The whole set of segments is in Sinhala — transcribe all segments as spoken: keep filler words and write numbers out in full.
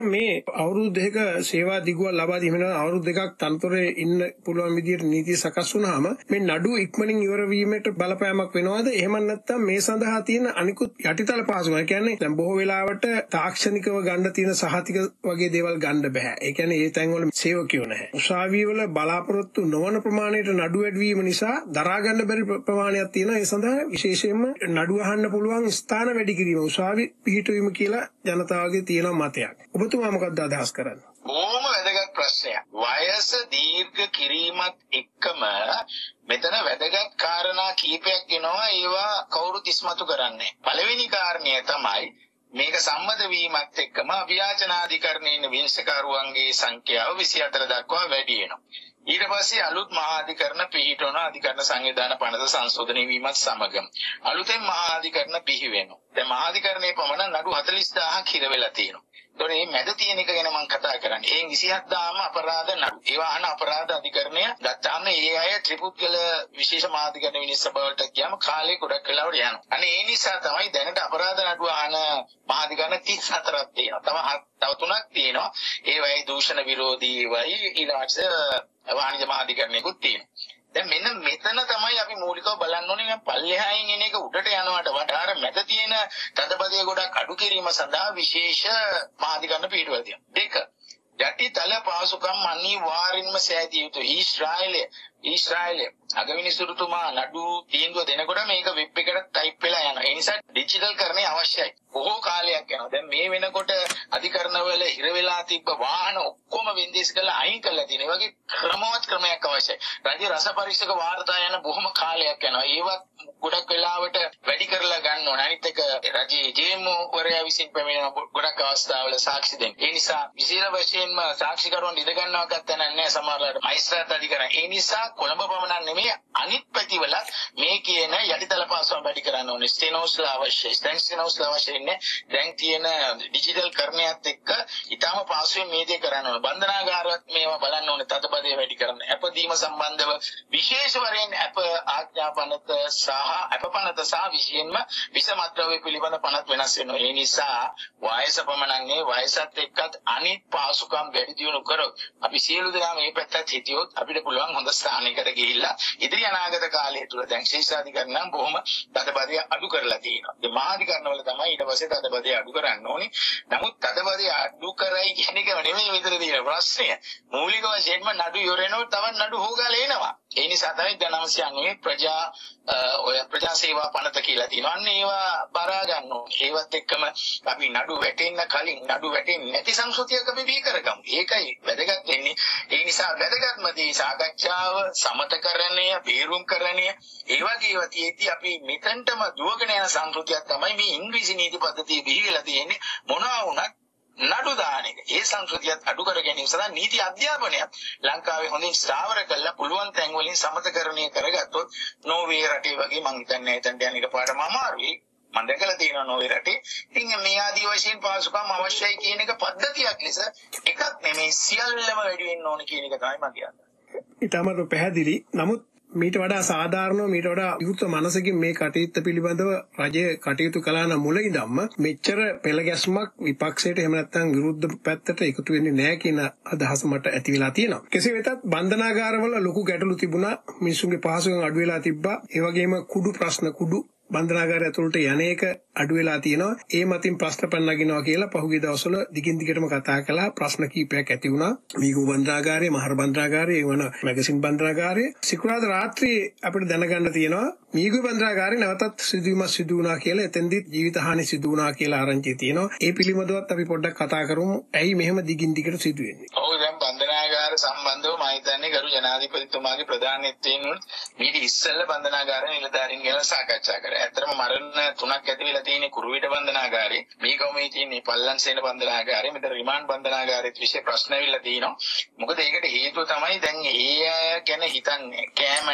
මේ අවුරුදු දෙකක සේවා දිගුවක් ලබා දීමෙන් අවුරුදු දෙකක් තනතුරේ ඉන්න පුළුවන් විදිහට නීතිය සකස් වුණාම මේ නඩු ඉක්මනින් ඉවර වීමට බලපෑමක් වෙනවද? එහෙම නැත්නම් මේ සඳහා තියෙන අනිකුත් යටිතල පහසුකම්. ඒ කියන්නේ දැන් බොහෝ වෙලාවට තාක්ෂණිකව ගන්න තියෙන සහතික වගේ දේවල් ගන්න බෑ. ඒ කියන්නේ ඒ තැන්වල සේවකයෝ නැහැ. උසාවිවල බලාපොරොත්තු නොවන ප්‍රමාණයට නඩු වැඩිවීම නිසා දරා ගන්න බැරි ප්‍රමාණයක් තියෙනවා. ඒ සඳහා විශේෂයෙන්ම නඩු අහන්න පුළුවන් ස්ථාන වැඩි කිරීම උසාවි පිහිටවීම කියලා ජනතාවගේ තියෙන මතයක්. ඔබතුමා මොකක්ද අදහස් කරන්නේ? බොහොම වැදගත් ප්‍රශ්නයක්. වයස දීර්ඝ කිරීමත් එක්කම මෙතන වැදගත් කාරණා කීපයක් එනවා. ඒවා කවුරුත් ඉස්මතු කරන්නේ. පළවෙනි කාරණය තමයි මේක සම්මත වීමත් එක්කම අභියාචනාධිකරණයේ විනිශ්චයකරුවන්ගේ සංඛ්‍යාව විසි හතර දක්වා වැඩි වෙනවා. ඊට පස්සේ අලුත් මහා අධිකරණ පිහිටවන අධිකරණ සංවිධාන පනත සංශෝධනය වීමත් සමගම අලුතෙන් මහා අධිකරණ බිහි වෙනවා. දැන් මහා අධිකරණයේ පමණ නඩු හතළිස් දාහක් හිර වෙලා තියෙනවා. ඒතකොට මේ මැද තියෙන එක ගැන මම කතා කරන්නේ. ඒ විසි හත් දාම අපරාධ නඩු. ඒවා අහන අපරාධ අධිකරණය ගත්තාම ඒ අය ත්‍රිපුද්ගල විශේෂ මහා අධිකරණ විනිශ්චය බවට ගියාම කාලේ ගොඩක් වෙලාවට යනවා. අනේ ඒ නිසා තමයි දැනට අපරාධ නඩු අහන මහා අධිකරණ තිස් හතරක් තියෙනවා. තව තව තුනක් තියෙනවා. ඒවයි දූෂණ විරෝධී වයි ඊළඟට වාණිජ මහා අධිකරණයකුත් තියෙනවා. දැන් මෙන්න මෙතන තමයි අපි මූලිකව බලන්න ඕනේ. මේ පල්ලෙහායින් එන එක උඩට යනවට වඩා අර මැද තියෙන තදබදය ගොඩක් අඩු කිරීම සඳහා විශේෂ මහා අධිකරණ පිටුවල තියෙනවා. දෙක යටිතල පහසුකම් අනිවාර්යෙන්ම සෑදිය යුතුයි. ඊශ්‍රායලය ඊශ්‍රායලය අගවිනිසුරුතුමා නඩු තීන්දුව දෙනකොට මේක වෙබ් එකට ටයිප් වෙලා යනවා. ඒ නිසා ඩිජිටල් කරණය අවශ්‍යයි. බොහෝ කාලයක් යනවා. දැන් මේ වෙනකොට අධිකරණවල හිර වෙලා තිබ්බ වාහන ඔක්කොම වෙන්දේශ කරලා අයින් කරලා තියෙනවා. ඒ වගේ ක්‍රමවත් ක්‍රමයක් අවශ්‍යයි. රාජ්‍ය රස පරීක්ෂක වාර්තා යන බොහොම කාලයක් යනවා. ඒවත් ගොඩක් වෙලාවට වැඩි කරලා ගන්න ඕන. අනිත් එක රාජ්‍ය ජේමෝ වරයා විසින් පැමිණෙන ගොඩක් අවස්ථාවල සාක්ෂි දෙන්න. ඒ නිසා විශේෂ වශයෙන්ම සාක්ෂිකරුවන් ඉඳ ගන්නවා ගත්තා නැහැ සමහරවිට මයිස්ත්‍රාත් අධිකරණ. ඒ නිසා කොළඹ පමණක් නෙමෙයි අනිත් පැතිවල මේ කියන යටිතල පහසුකම් වැඩි කරන්න ඕනේ. ස්ටෙනෝස්ලා අවශ්‍යයි. ස්ටෙනෝස්ලා අවශ්‍යයි නේ. දැන් තියෙන ඩිජිටල් කරණයත් එක්ක ඊටම පහසුවෙන් මේ දේ කරන්න ඕනේ. බන්ධනාගාරවත් මේවා බලන්න ඕනේ. තදබදේ වැඩි කරන්න. අපදීම සම්බන්ධව විශේෂ වරෙන් අප ආඥා පනත සහ අප පනත සහ විශේෂයෙන්ම විසමද්‍රව්‍ය පිළිබඳ පනත් වෙනස් වෙනවා. ඒ නිසා වයස පමණක් නෙවෙයි වයසත් එක්කත් අනිත් පහසුකම් වැඩි දියුණු කරොත් අපි සියලු දෙනා මේ පැත්තට හිටියොත් අපිට පුළුවන් හොඳ ස්ථානයකට ගිහිල්ලා ඉදිරි අනාගත කාලය තුල දැන් ශේෂාධිකරණ නම් බොහොම තදබදය අඩු කරලා තියෙනවා. ඒ මහාධිකරණවල තමයි ඊට පස්සේ තදබදය අඩු කරන්න ඕනේ. නමුත් තදබදය අඩු කරයි කියන එක නෙමෙයි මෙතන තියෙන ප්‍රශ්නය. මූලික වශයෙන්ම නඩු යොරෙනෝ තවත් නඩු හොගාලා එනවා. ඒ නිසා තමයි දැන් නවසිය අනූවේ ප්‍රජා ඔය ප්‍රජා සේවා පනත කියලා තියෙනවා. අන්න ඒවා බරා ගන්න ඕනේ. ඒවත් එක්කම අපි නඩු වැටෙන්න කලින් නඩු වැටෙන්නේ නැති සංස්කෘතියක අපි බිහි කරගමු. ඒකයි වැදගත් වෙන්නේ. ඒ නිසා වැදගත්ම දේ සාකච්ඡාව, සමතකරණය, බේරුම්කරණය, ඒ වගේ ඒවා තියෙද්දි අපි මෙතනටම දුවගෙන යන සංස්කෘතියක් තමයි මේ ඉංග්‍රීසි නීති පද්ධතිය බිහි වෙලා තියෙන්නේ. මොනවා වුණත් නඩු දාන එක. ඒ සංස්කෘතියත් අඩු කර ගැනීම සඳහා නීති අධ්‍යාපනයත් ලංකාවේ හොඳින් ස්ථාවර කරලා පුළුවන් තැන් වලින් සමතකරණය කරගත්තොත් නෝර්වේ රටේ වගේ මං හිතන්නේ එතනට යන එක පාඩම අමාරුයි. මම දැකලා තියෙනවා නෝර්වේ රටේ. ඉතින් මේ ආදී වශයෙන් පහසුකම් අවශ්‍යයි කියන එක පද්ධතියක් ලෙස එකක් නෙමෙයි සියල්ලම වැඩි වෙන්න ඕන කියන එක තමයි මම කියන්නේ. ඊටමත් පැහැදිලි. නමුත් මීට වඩා සාධාරණව මීට වඩා විවෘත මනසකින් මේ කටයුත්ත පිළිබඳව රජය කටයුතු කළා නම් මුල ඉඳන්ම මෙච්චර පෙළ ගැස්මක් විපක්ෂයට එහෙම නැත්නම් විරුද්ධ පැත්තට එකතු වෙන්නේ නැහැ කියන අදහස මට ඇති වෙලා තියෙනවා. කෙසේ වෙතත් බන්ධනාගාරවල ලොකු ගැටලු තිබුණා. මිනිසුන්ගේ පහසුකම් අඩු වෙලා තිබ්බා. ඒ වගේම කුඩු ප්‍රශ්න කුඩු බන්ධනාගාරය ඇතුළට යන එක අඩු වෙලා තියෙනවා. ඒ මතින් ප්‍රශ්න පැන නගිනවා කියලා පහුගිය දවස්වල දිගින් දිගටම කතා කළා. ප්‍රශ්න කීපයක් ඇති වුණා. මීගු බන්ධනාගාරය, මහර බන්ධනාගාරය, ඒ වන මැගසින් බන්ධනාගාරය. සිකුරාදා රාත්‍රියේ අපිට දැනගන්න තියෙනවා මීගු බන්ධනාගාරය නැවතත් සිදුවීමක් සිදු වුණා කියලා. එතෙන්දිත් ජීවිත හානි සිදු වුණා කියලා ආරංචි තියෙනවා. ඒ පිළිබඳවත් අපි පොඩ්ඩක් කතා කරමු. ඇයි මෙහෙම දිගින් දිගට සිදු වෙන්නේ? ඔව් දැන් බන්ධනාගාර සම්බන්ධව මම හිතන්නේ ගරු ජනාධිපතිතුමාගේ ප්‍රධානීත්වයෙන් මීට ඉස්සෙල්ලා බන්ධනාගාර නිලධාරීන් ගැන සාකච්ඡා කරා. ඇත්තටම මරණ තුනක් ඇති වෙලා තියෙන්නේ කුරුවිට බන්ධනාගාරේ. මේකම තියෙන්නේ පල්ලන්සේන බන්ධනාගාරේ. මෙතන රිමාන්ඩ් බන්ධනාගාරෙත් විශේෂ ප්‍රශ්න ඇවිල්ලා තියෙනවා. මොකද ඒකට හේතුව තමයි දැන් ඒ ගැන හිතන්නේ කෑම නැහැ.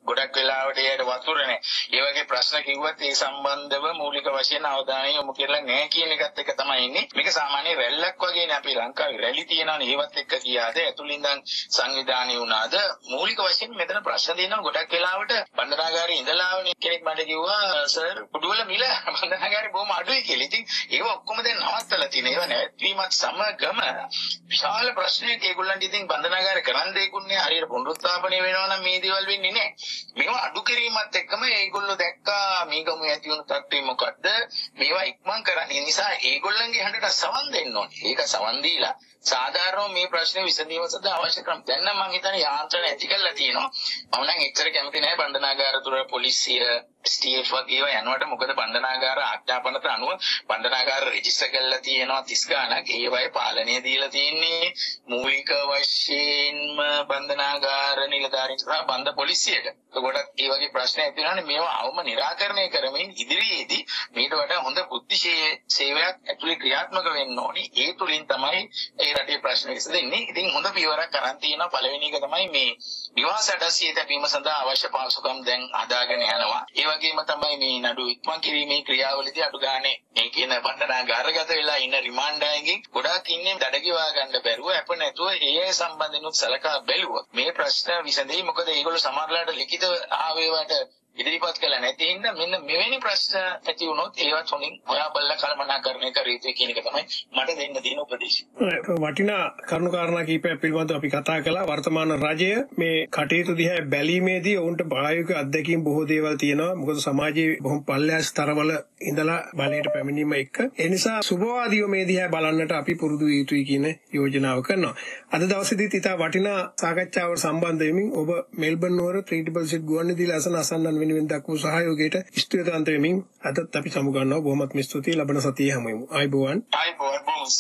ගොඩක් වෙලාවට ඒකට වතුරනේ. ඒ වගේ ප්‍රශ්න කිව්වත් ඒ සම්බන්ධව මූලික වශයෙන් අවධානය යොමු කරලා නැහැ කියන එකත් එක තමයි ඉන්නේ. මේක සාමාන්‍ය රැල්ලක් වගේනේ අපි ලංකාවේ රැලි තියෙනවනේ. ඒවත් එක්ක ගියාද ඇතුළින් ඉඳන් සංවිධානය වුණාද මූලික වශයෙන් මෙතන ප්‍රශ්න තියෙනවා. ගොඩක් වෙලාවට බන්ධනාගාරේ ඉඳලාවනේ කෙනෙක් මට කිව්වා සර් කුඩුවල මිල බන්ධනාගාරේ බොහොම අඩුයි කියලා. ඉතින් ඒව ඔක්කොම දැන් නවත්තලා තියෙනවා. ඒව නැවැත්වීමත් සමගම විශාල ප්‍රශ්නයක් ඒගොල්ලන්ට ඉතින් බන්ධනාගාරේ කරන්න දෙයක්ුන්නේ හරියට පුනරුත්ථාපනය වෙනවා නම් මේ දේවල් වෙන්නේ නැහැ. මේවා අඩු කිරීමත් එක්කම ඒගොල්ලෝ දැක්කා මේ ගමු ඇති වුණු තත්ත්වය මොකද්ද? මේවා ඉක්මන් කරන්න. ඒ නිසා ඒගොල්ලන්ගේ හඬට සවන් දෙන්න ඕනේ. ඒක සවන් දීලා සාධාරණව මේ ප්‍රශ්නේ විසඳීම සඳහා අවශ්‍ය ක්‍රම දැන් නම් මම හිතන්නේ යාන්ත්‍රණ ඇති කරලා තියෙනවා. මම නම් එච්චර කැමති නැහැ බන්ධනාගාර තුර පොලිසිය S T F වගේ ඒවා යනවට. මොකද බන්ධනාගාර ආඥාපනත අනුව බන්ධනාගාර රෙජිස්ටර් කරලා තියෙනවා තිස් ගාණක්. ඒවයි පාලනය දීලා තියෙන්නේ මූලික වශයෙන්ම බන්ධනාගාර නිලධාරීන්ට සහ බන්ධ පොලිසියට. ඒකට ඒ වගේ ප්‍රශ්න ඇති වෙනානේ මේවා අවම निराකරණය කරමින් ඉදිරියේදී මේට වඩා හොඳ බුද්ධි සේවයක් ඇතුළේ ක්‍රියාත්මක වෙන්න ඕනි. ඒ තුලින් තමයි ඒ රටේ ප්‍රශ්න විසඳෙන්නේ. ඉතින් හොඳ පියවරක් අරන් තියෙනවා. පළවෙනි එක තමයි මේ විවාහ සැටසිය තැබීම සඳහා අවශ්‍ය පාසුකම් දැන් හදාගෙන යනවා. ඒ වගේම තමයි මේ නඩු ඉක්මන් කිරීමේ ක්‍රියාවලියදී අඩු ගානේ මේ කියන බන්ධනාගාරගත වෙලා ඉන්න රිමාන්ඩ් අයගෙන් ගොඩාක් ඉන්නේ දඩගෙවා ගන්න බැරුව අප නැතුව ඒ අය සම්බන්ධෙනුත් සලකා බැලුවා. මේ ප්‍රශ්න විසඳෙයි. මොකද ඒගොල්ලෝ සමහරලාට ලිඛිත ආවේවට ඉදිරිපත් කළා නැති හින්දා මෙන්න මෙවැනි ප්‍රශ්න ඇති වුණොත් ඒවත් හොඳින් හොයා බලලා කළමනාකරණය කර යුතුයි කියන එක තමයි මට දෙන්න තියෙන උපදේශය. වටිනා කරුණාකාරණා කීපයක් පිළිබඳව අපි කතා කළා. වර්තමාන රජය මේ කටයුතු දිහා බැලීමේදී ඔවුන්ට ප්‍රායෝගික අත්දැකීම් බොහෝ දේවල් තියෙනවා. මොකද සමාජයේ බොහොම පල්ලෑ ස්තරවල ඉඳලා බලයට පැමිණීම එක්ක. ඒ නිසා සුබවාදීව මේ දිහා බලන්නට අපි පුරුදු විය යුතුයි කියන යෝජනාව කරනවා. අද දවසේදීත් ඉතා වටිනා සාකච්ඡාවකට සම්බන්ධ වෙමින් ඔබ මෙල්බන් නුවර ත්‍රී ට්‍රිපල් සික්ස් ගුවන්විදුලි අසන අසන්නන් වෙනුවෙන් දක්වූ සහයෝගයට ස්තුතිවන්ත වෙමින් අදත් අපි සමුගන්නවා. බොහොමත්ම ස්තුතියි. ලබන සතියේ හමුවෙමු. ආයුබෝවන්. ආයුබෝවන් බොහොම.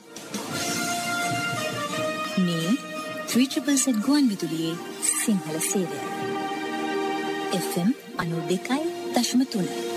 මේ ත්‍රී ට්‍රිපල් සික්ස් ගුවන්විදුලියේ සිංහල සේවය F M අනූ දෙකයි දශම තුන